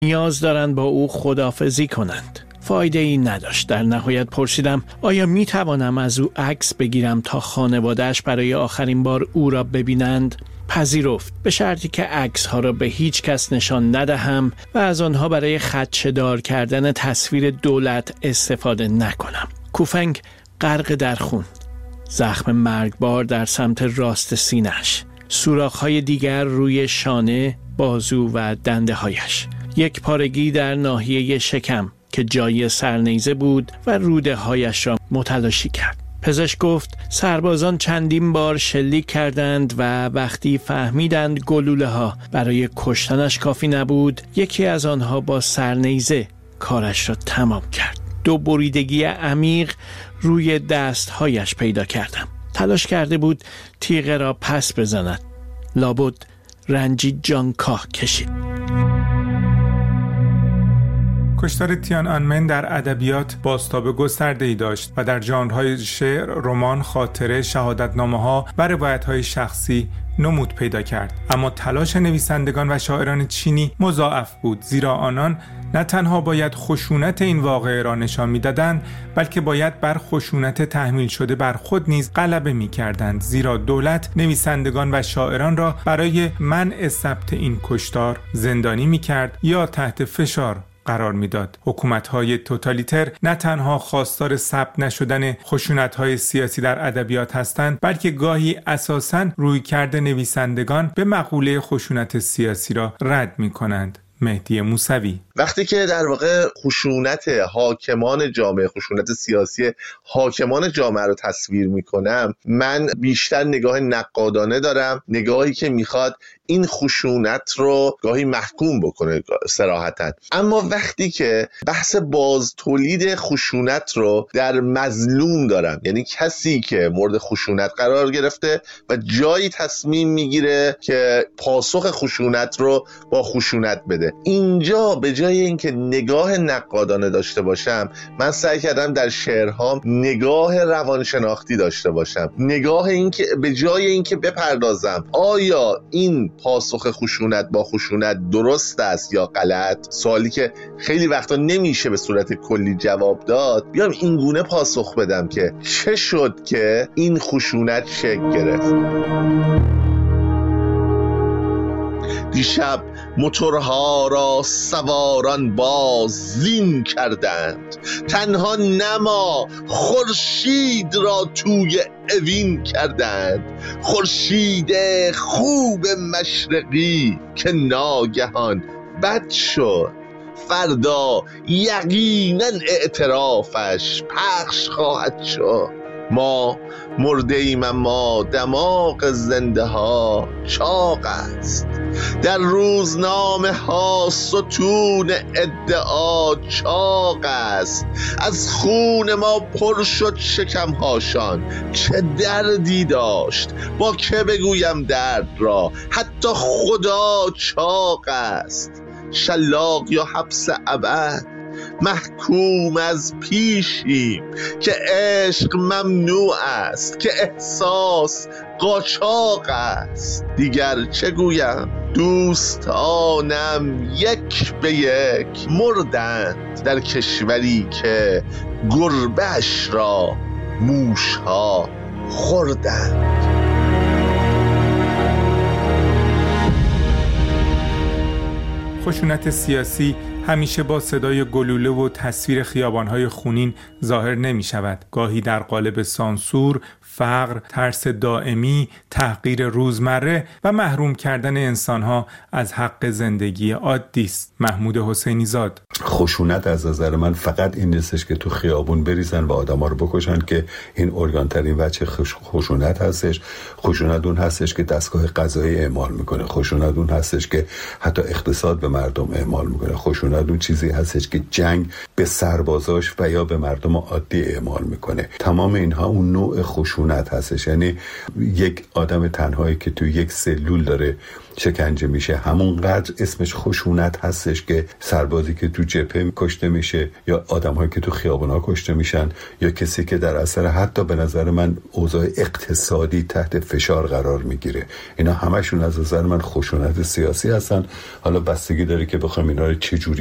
نیاز دارند با او خداحافظی کنند. فایده ای نداشت. در نهایت پرسیدم آیا می توانم از او عکس بگیرم تا خانواده‌اش برای آخرین بار او را ببینند؟ پذیرفت، به شرطی که عکس ها را به هیچ کس نشان ندهم و از آنها برای خدشه‌دار کردن تصویر دولت استفاده نکنم. کوفنگ غرق در خون، زخم مرگبار در سمت راست سینه‌اش، سوراخ‌های دیگر روی شانه، بازو و دنده‌هایش، یک پارگی در ناحیه شکم که جای سرنیزه بود و روده هایش را متلاشی کرد. پزشک گفت سربازان چندین بار شلیک کردند و وقتی فهمیدند گلوله ها برای کشتنش کافی نبود، یکی از آنها با سرنیزه کارش را تمام کرد. 2 بریدگی عمیق روی دستهایش پیدا کردم. تلاش کرده بود تیغ را پس بزند. لابد رنجی جانکاه کشید. کشتار تیان‌آنمن در ادبیات بازتاب گسترده‌ای داشت و در ژانرهای شعر، رمان، خاطره، شهادتنامه‌ها و روایت‌های شخصی نمود پیدا کرد. اما تلاش نویسندگان و شاعران چینی مضاعف بود، زیرا آنان نه تنها باید خشونت این واقعه را نشان می‌دادند، بلکه باید بر خشونت تحمیل شده بر خود نیز غلبه می‌کردند، زیرا دولت نویسندگان و شاعران را برای منع ثبت این کشتار زندانی می‌کرد یا تحت فشار قرار میداد. حکومت‌های توتالیتر نه تنها خواستار ثبت نشدن خشونت‌های سیاسی در ادبیات هستند، بلکه گاهی اساساً رویکرد نویسندگان به مقوله خشونت سیاسی را رد می‌کنند. مهدی موسوی: وقتی که در واقع خشونت حاکمان جامعه، خشونت سیاسی حاکمان جامعه رو تصویر میکنم، من بیشتر نگاه نقادانه دارم، نگاهی که میخواد این خشونت رو گاهی محکوم بکنه صراحتاً. اما وقتی که بحث باز تولید خشونت رو در مظلوم دارم، یعنی کسی که مورد خشونت قرار گرفته و جایی تصمیم میگیره که پاسخ خشونت رو با خشونت بده، اینجا به جای اینکه نگاه نقادانه داشته باشم، من سعی کردم در شعرهام نگاه روانشناختی داشته باشم. نگاه اینکه به جای اینکه بپردازم آیا این پاسخ خشونت با خشونت درست است یا غلط، سوالی که خیلی وقتا نمیشه به صورت کلی جواب داد، بیام این گونه پاسخ بدم که چه شد که این خشونت شکل گرفت. دیشب موتورها را سواران بازین کردند، تنها نما خورشید را توی اوین کردند. خورشید خوب مشرقی که ناگهان بد شد، فردا یقینا اعترافش پخش خواهد شد. ما مرده ایم اما دماغ زنده ها چاق است. در روزنامه ها ستون ادعا چاق است. از خون ما پر شد شکم هاشان، چه دردی داشت با که بگویم درد را، حتی خدا چاق است. شلاق یا حبس ابد، محکوم از پیشیم که عشق ممنوع است، که احساس قاچاق است. دیگر چه گویم؟ دوستانم یک به یک مردند در کشوری که گربه‌اش را موشها خوردند. خشونت سیاسی همیشه با صدای گلوله و تصویر خیابان‌های خونین ظاهر نمی‌شود. گاهی در قالب سانسور، فقر، ترس دائمی، تحقیر روزمره و محروم کردن انسان‌ها از حق زندگی عادی است. محمود حسینی زاد: خشونت از نظر من فقط این نیستش که تو خیابون بریزن و آدم‌ها رو بکشن که این ارگان‌ترین وجه خشونت هستش. خشونت اون هستش که دستگاه قضایی اعمال میکنه. خشونت اون هستش که حتی اقتصاد به مردم اعمال میکنه. خشونت اون چیزی هستش که جنگ به سربازاش و یا به مردم عادی اعمال میکنه. تمام اینها اون نوع خشونت خشونت هستش. یعنی یک آدم تنهایی که تو یک سلول داره شکنجه میشه همونقدر اسمش خشونت هستش که سربازی که تو جبهه کشته میشه یا آدم‌هایی که تو خیابونا کشته میشن یا کسی که در اثر حتی به نظر من اوضاع اقتصادی تحت فشار قرار میگیره، اینا همشون از نظر من خشونت سیاسی هستن. حالا بستگی داره که بخوایم اینا رو چجوری